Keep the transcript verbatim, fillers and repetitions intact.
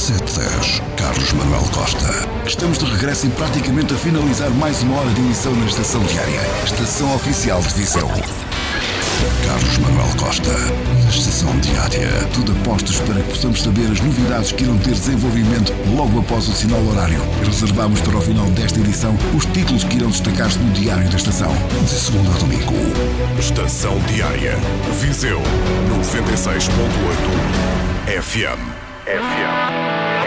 sete dez, Carlos Manuel Costa. Estamos de regresso e praticamente a finalizar mais uma hora de emissão na Estação Diária, Estação Oficial de Viseu. Carlos Manuel Costa, na Estação Diária. Tudo a postos para que possamos saber as novidades que irão ter desenvolvimento logo após o sinal horário. E reservamos para o final desta edição os títulos que irão destacar-se no Diário da Estação, de segunda a domingo. Estação Diária, Viseu, noventa e seis ponto oito F M. F M.